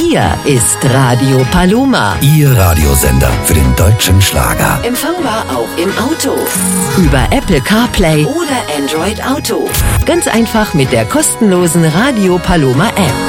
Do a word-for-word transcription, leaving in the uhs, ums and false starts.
Hier ist Radio Paloma. Ihr Radiosender für den deutschen Schlager. Empfangbar auch im Auto. Über Apple CarPlay oder Android Auto. Ganz einfach mit der kostenlosen Radio Paloma App.